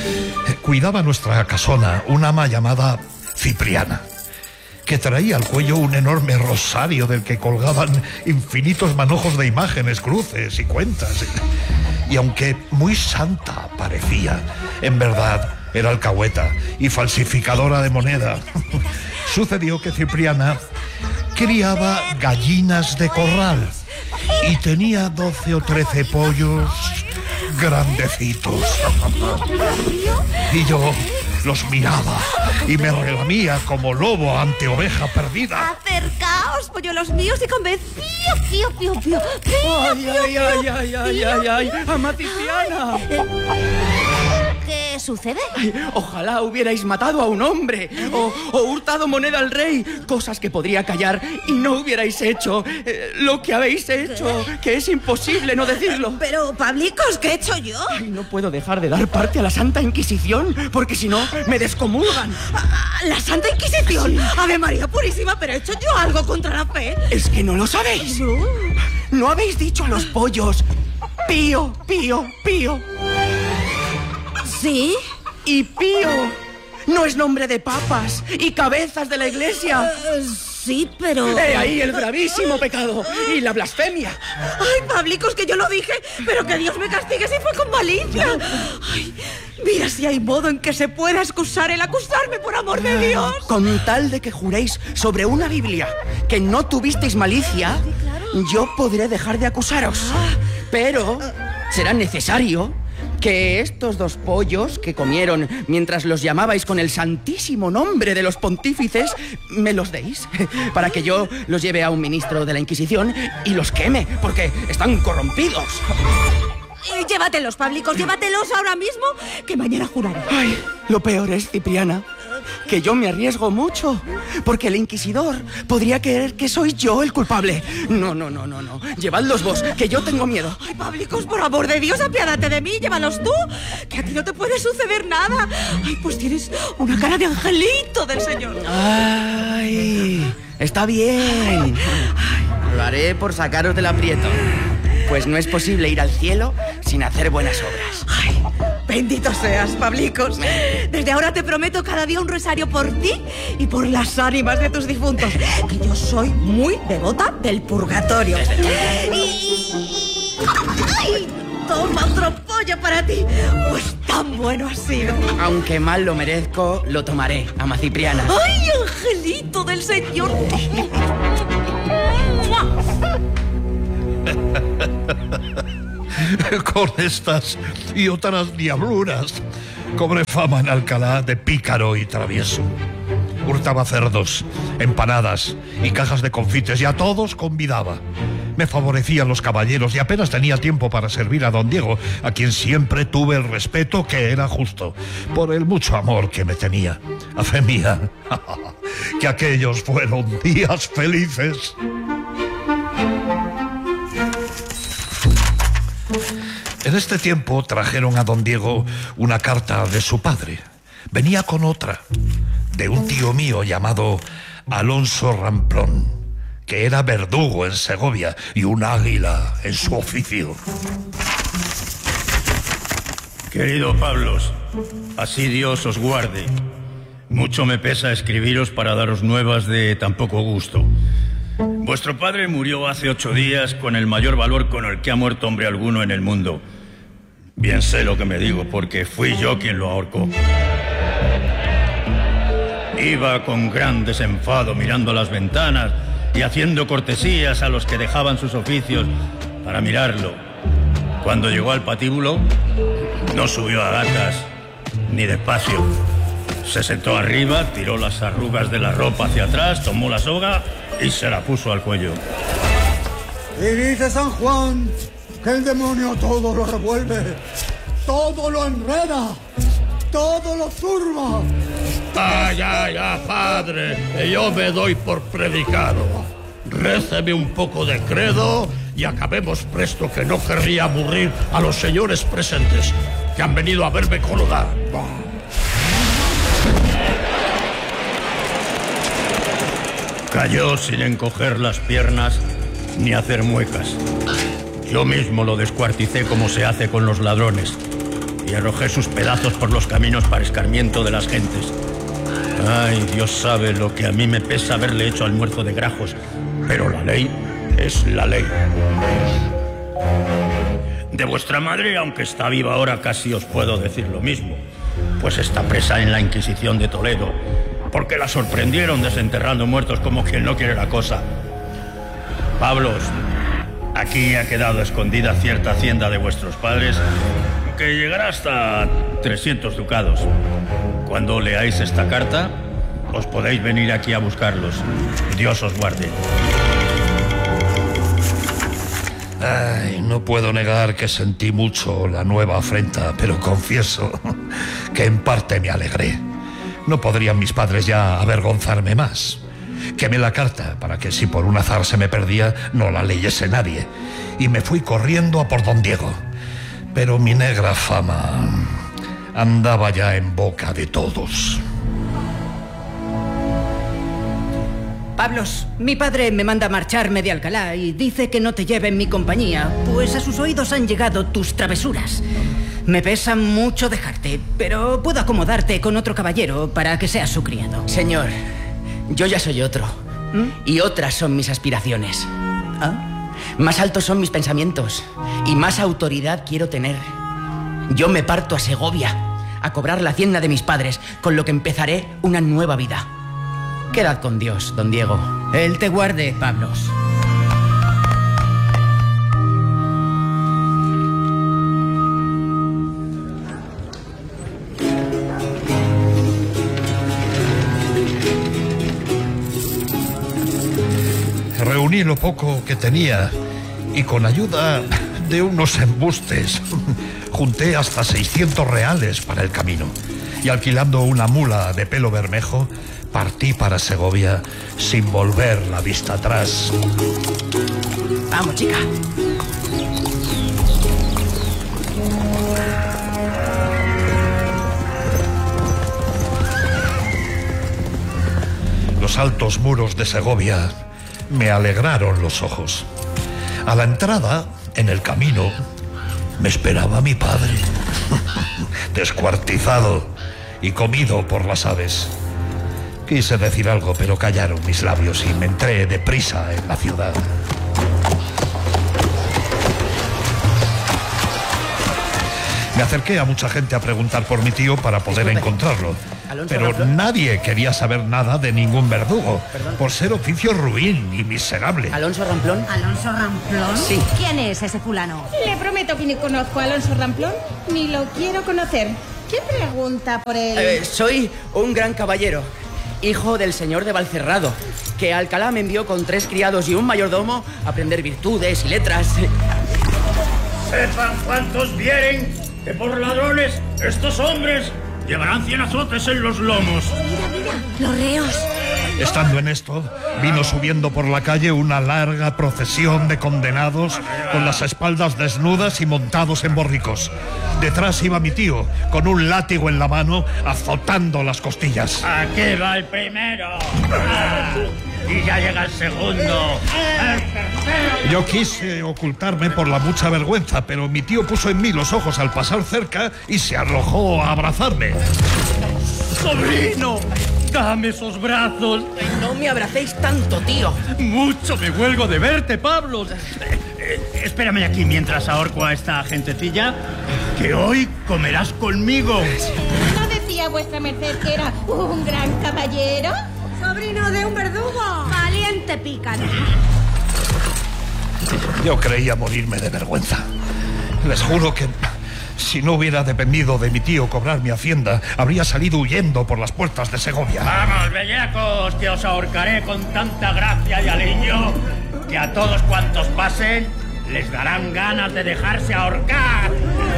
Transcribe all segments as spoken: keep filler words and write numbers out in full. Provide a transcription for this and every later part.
Cuidaba nuestra casona una ama llamada Cipriana, que traía al cuello un enorme rosario del que colgaban infinitos manojos de imágenes, cruces y cuentas. Y aunque muy santa parecía, en verdad era alcahueta y falsificadora de moneda. Sucedió que Cipriana criaba gallinas de corral y tenía doce o trece pollos grandecitos. Y yo los miraba y me relamía como lobo ante oveja perdida. Acercaos, polluelos míos, y comed. Pío, pío, pío, pío. Pío, ay, pío, ay, pío, ay, ay, ay, ay, ay, ama Cipriana. ¿Qué sucede? Ay, ojalá hubierais matado a un hombre o, o hurtado moneda al rey, cosas que podría callar y no hubierais hecho eh, lo que habéis hecho, ¿qué? Que es imposible no decirlo. Pero, Pablicos, ¿qué he hecho yo? Ay, no puedo dejar de dar parte a la Santa Inquisición, porque si no, me descomulgan. ¿La Santa Inquisición? Sí. Ave María Purísima, ¿pero he hecho yo algo contra la fe? Es que no lo sabéis. No. No habéis dicho a los pollos pío, pío, pío. ¿Sí? Y pío no es nombre de papas y cabezas de la iglesia. Uh, sí, pero... ¡Eh, ahí el gravísimo pecado! ¡Y la blasfemia! ¡Ay, Pablicos, que yo lo dije! ¡Pero que Dios me castigue si fue con malicia! ¡Ay, mira si hay modo en que se pueda excusar el acusarme, por amor de Dios! Con tal de que juréis sobre una Biblia que no tuvisteis malicia, sí, claro. Yo podré dejar de acusaros. Ah. Pero será necesario que estos dos pollos que comieron mientras los llamabais con el santísimo nombre de los pontífices me los deis, para que yo los lleve a un ministro de la Inquisición y los queme, porque están corrompidos. Eh, llévatelos, Pablicos, llévatelos ahora mismo, que mañana juraré. Ay, lo peor es, Cipriana, que yo me arriesgo mucho, porque el inquisidor podría creer que soy yo el culpable. No, no, no, no, no. Llevadlos vos, que yo tengo miedo. Ay, Pablicos, por amor de Dios, apiádate de mí, llévalos tú, que a ti no te puede suceder nada. Ay, pues tienes una cara de angelito del Señor. Ay, está bien. Lo haré por sacaros del aprieto, pues no es posible ir al cielo sin hacer buenas obras. Ay, bendito seas, Pablicos. Desde ahora te prometo cada día un rosario por ti y por las ánimas de tus difuntos, que yo soy muy devota del purgatorio. Y... ¡ay! Toma otro pollo para ti, pues tan bueno ha sido. Aunque mal lo merezco, lo tomaré, ama Cipriana. ¡Ay, angelito del Señor! Con estas y otras diabluras cobré fama en Alcalá de pícaro y travieso. Hurtaba cerdos, empanadas y cajas de confites, y a todos convidaba. Me favorecían los caballeros y apenas tenía tiempo para servir a don Diego, a quien siempre tuve el respeto que era justo, por el mucho amor que me tenía. A fe mía, que aquellos fueron días felices. En este tiempo trajeron a don Diego una carta de su padre. Venía con otra, de un tío mío llamado Alonso Ramplón, que era verdugo en Segovia y un águila en su oficio. Querido Pablos, así Dios os guarde. Mucho me pesa escribiros para daros nuevas de tan poco gusto. Vuestro padre murió hace ocho días con el mayor valor con el que ha muerto hombre alguno en el mundo. Bien sé lo que me digo, porque fui yo quien lo ahorcó. Iba con gran desenfado mirando las ventanas y haciendo cortesías a los que dejaban sus oficios para mirarlo. Cuando llegó al patíbulo, no subió a gatas ni despacio. Se sentó arriba, tiró las arrugas de la ropa hacia atrás, tomó la soga y se la puso al cuello. Y dice San Juan que el demonio todo lo revuelve, todo lo enreda, todo lo turba. Ah, ya, ya, padre, que yo me doy por predicado. Réceme un poco de credo y acabemos presto, que no querría aburrir a los señores presentes, que han venido a verme colodar. Cayó sin encoger las piernas ni hacer muecas. Yo mismo lo descuarticé como se hace con los ladrones. y arrojé sus pedazos por los caminos para escarmiento de las gentes. Ay, Dios sabe lo que a mí me pesa haberle hecho almuerzo de grajos, pero la ley es la ley. De vuestra madre, aunque está viva ahora, casi os puedo decir lo mismo, pues está presa en la Inquisición de Toledo, porque la sorprendieron desenterrando muertos como quien no quiere la cosa. Pablos, aquí ha quedado escondida cierta hacienda de vuestros padres que llegará hasta trescientos ducados. Cuando leáis esta carta, os podéis venir aquí a buscarlos. Dios os guarde. Ay, no puedo negar que sentí mucho la nueva afrenta, pero confieso que en parte me alegré. No podrían mis padres ya avergonzarme más. Quemé la carta para que si por un azar se me perdía, no la leyese nadie. Y me fui corriendo a por don Diego. Pero mi negra fama andaba ya en boca de todos. Pablos, mi padre me manda marcharme de Alcalá y dice que no te lleve en mi compañía, pues a sus oídos han llegado tus travesuras. Me pesa mucho dejarte, pero puedo acomodarte con otro caballero para que seas su criado. Señor, yo ya soy otro. ¿Mm? Y otras son mis aspiraciones. ¿Ah? Más altos son mis pensamientos y más autoridad quiero tener. Yo me parto a Segovia a cobrar la hacienda de mis padres, con lo que empezaré una nueva vida. Quedad con Dios, don Diego. Él te guarde, Pablos. Reuní lo poco que tenía y con ayuda de unos embustes junté hasta seiscientos reales para el camino. Y alquilando una mula de pelo bermejo, partí para Segovia sin volver la vista atrás. Vamos, chica. Los altos muros de Segovia me alegraron los ojos. A la entrada, en el camino, me esperaba mi padre, descuartizado y comido por las aves. Quise decir algo, pero callaron mis labios y me entré deprisa en la ciudad. Me acerqué a mucha gente a preguntar por mi tío para poder Disculpe. encontrarlo. Alonso Pero Ramplón. nadie quería saber nada de ningún verdugo, Perdón. por ser oficio ruin y miserable. ¿Alonso Ramplón? ¿Alonso Ramplón? Sí. ¿Quién es ese fulano? Le prometo que ni conozco a Alonso Ramplón, ni lo quiero conocer. ¿Qué pregunta por él? Eh, soy un gran caballero, hijo del señor de Valcerrado, que a Alcalá me envió con tres criados y un mayordomo a aprender virtudes y letras. Sepan cuantos vieren que por ladrones estos hombres llevarán cien azotes en los lomos. Los reos. Estando en esto, vino subiendo por la calle una larga procesión de condenados con las espaldas desnudas y montados en borricos. Detrás iba mi tío, con un látigo en la mano, azotando las costillas. Aquí va el primero. Ah, y ya llega el segundo. El tercero. Yo quise ocultarme por la mucha vergüenza, pero mi tío puso en mí los ojos al pasar cerca y se arrojó a abrazarme. ¡Sobrino! ¡Dame esos brazos! No me abracéis tanto, tío. Mucho me huelgo de verte, Pablos. Eh, eh, espérame aquí mientras ahorco a esta gentecilla, que hoy comerás conmigo. ¿No decía vuestra merced que era un gran caballero? Sobrino de un verdugo. Valiente pícaro. Yo creía morirme de vergüenza. Les juro que si no hubiera dependido de mi tío cobrar mi hacienda, habría salido huyendo por las puertas de Segovia. Vamos, bellacos, que os ahorcaré con tanta gracia y aliño que a todos cuantos pasen les darán ganas de dejarse ahorcar.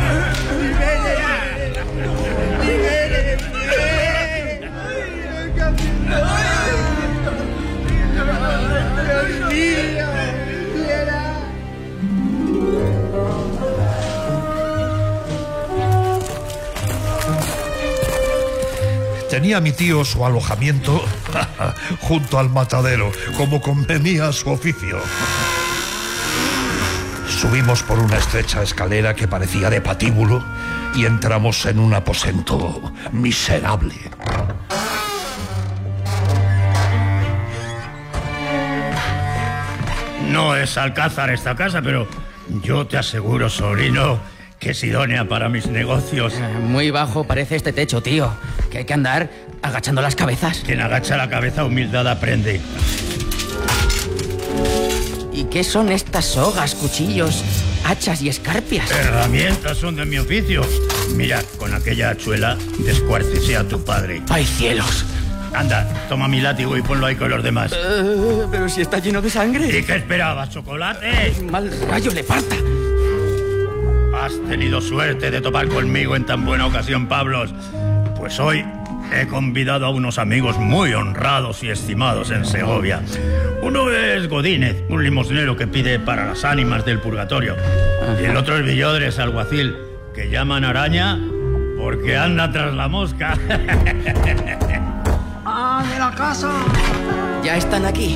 Tenía mi tío su alojamiento junto al matadero, como convenía a su oficio. Subimos por una estrecha escalera que parecía de patíbulo y entramos en un aposento miserable. No es alcázar esta casa, pero yo te aseguro, sobrino, que es idónea para mis negocios. Eh, muy bajo parece este techo, tío. Que hay que andar agachando las cabezas. Quien agacha la cabeza, humildad aprende. ¿Y qué son estas sogas, cuchillos, hachas y escarpias? Herramientas son de mi oficio. Mira, con aquella hachuela descuarticé a tu padre. ¡Ay, cielos! Anda, toma mi látigo y ponlo ahí con los demás. Uh, pero si está lleno de sangre. ¿Y qué esperabas, chocolate? Mal rayo le parta. Has tenido suerte de topar conmigo en tan buena ocasión, Pablos. Pues hoy he convidado a unos amigos muy honrados y estimados en Segovia. Uno es Godínez, un limosnero que pide para las ánimas del purgatorio. Y el otro es Villodres, alguacil, que llaman araña porque anda tras la mosca. ¡Ah, de la casa! Ya están aquí.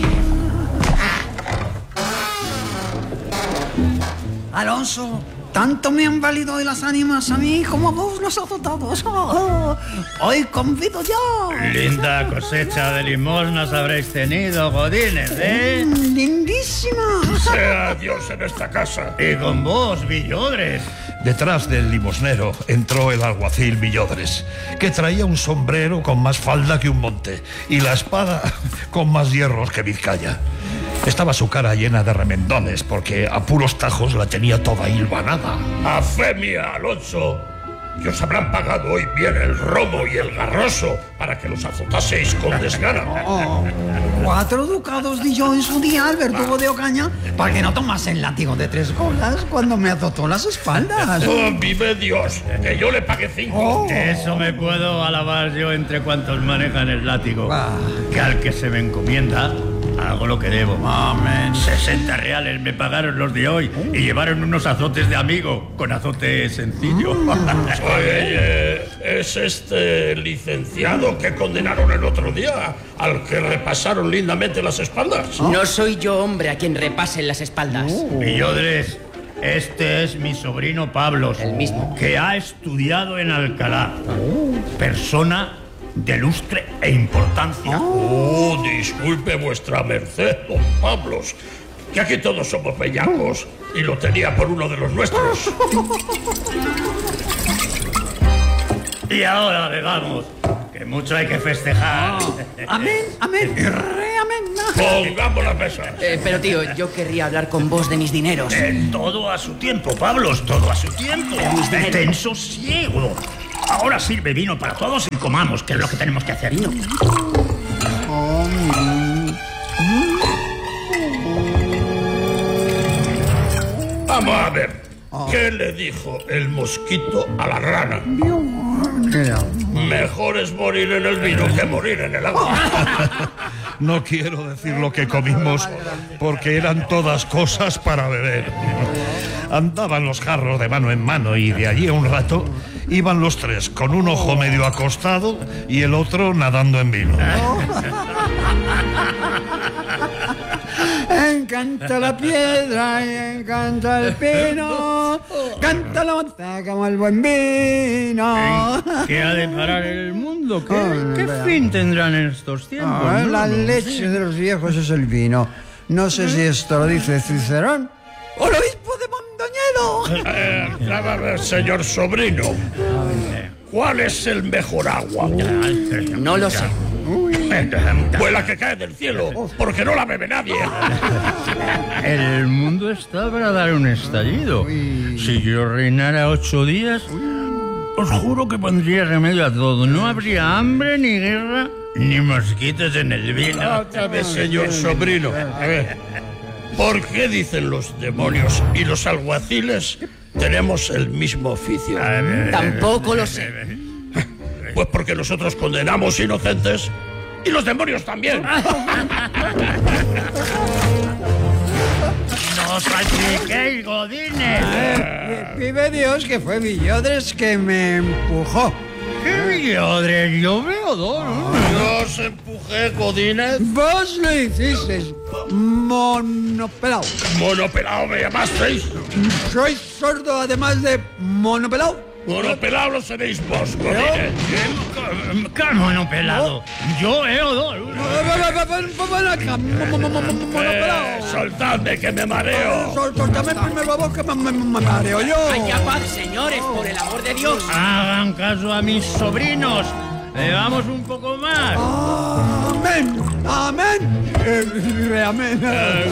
Alonso, tanto me han valido hoy las ánimas a mí como a vos los azotados. Oh, hoy convido yo. Linda cosecha de limosnas habréis tenido, Godínez, ¿eh? Mm, lindísima. Sea Dios en esta casa. Y con vos, Villodres. Detrás del limosnero entró el alguacil Villodres, que traía un sombrero con más falda que un monte y la espada con más hierros que Vizcaya. Estaba su cara llena de remendones porque a puros tajos la tenía toda hilvanada. A fe mía, Alonso, que os habrán pagado hoy bien el romo y el garroso para que los azotaseis con desgana. Oh, cuatro ducados di yo en su día al verdugo de Ocaña para que no tomase el látigo de tres colas cuando me azotó las espaldas. Oh, vive Dios, que yo le pagué cinco. Oh. Eso me puedo alabar yo entre cuantos manejan el látigo. Ah. Que al que se me encomienda, hago lo que debo. Amén. sesenta reales me pagaron los de hoy y llevaron unos azotes de amigo, con azote sencillo. Oye, es este licenciado que condenaron el otro día, al que repasaron lindamente las espaldas. No soy yo, hombre, a quien repasen las espaldas. Villodres, este es mi sobrino Pablos. El mismo. Que ha estudiado en Alcalá. Persona de lustre e importancia. Oh, disculpe vuestra merced, don Pablos, que aquí todos somos bellacos y lo tenía por uno de los nuestros. Y ahora bebamos, que mucho hay que festejar. Amén, amén, re amén. Pongamos las mesas. Eh, pero, tío, yo querría hablar con vos de mis dineros. Eh, todo a su tiempo, Pablos, todo a su tiempo. dineros. Ten sosiego. Ahora sirve vino para todos y comamos, que es lo que tenemos que hacer. Vino. Vamos a ver, ¿qué le dijo el mosquito a la rana? Mejor es morir en el vino que morir en el agua. No quiero decir lo que comimos porque eran todas cosas para beber. Andaban los jarros de mano en mano y de allí a un rato iban los tres con un ojo medio acostado y el otro nadando en vino. Encanta la piedra y encanta el pino, canta la montaña como el buen vino. ¿Qué ha de parar el mundo? ¿Qué, Ah, qué vea. fin tendrán estos tiempos? Ah, no? la No leche sé. de los viejos es el vino. No sé si esto lo dice Cicerón o el obispo de Mondoñedo. Eh, a ver, señor sobrino, ¿cuál es el mejor agua? No lo sé. Pues la que cae del cielo, porque no la bebe nadie. El mundo está para dar un estallido. Si yo reinara ocho días, os juro que pondría remedio a todo. No habría hambre, ni guerra, ni mosquitos en el vino. Otra vez, señor sobrino. A ver, ¿por qué dicen los demonios y los alguaciles tenemos el mismo oficio? Tampoco lo sé. Pues porque nosotros condenamos inocentes y los demonios también. ¡No os salpiquéis, godines! Vive Dios que fue Villodres que me empujó. ¡Qué Villodres! Yo veo dos. Yo os empujé, Godínez. Vos lo hicisteis, monopelao. Monopelado me llamasteis. Soy sordo además de monopelao. Monopelado lo seréis vos, Godínez. ¿Cómo no pelado? Yo, Eodor. Ven acá, monopelado. Soltadme, que me mareo. Soltame primero a vos, que me mareo yo. Vaya paz, señores, por el amor de Dios. Hagan caso a mis sobrinos. Bebamos un poco más. Amén, amén. Eh, amén. Eh,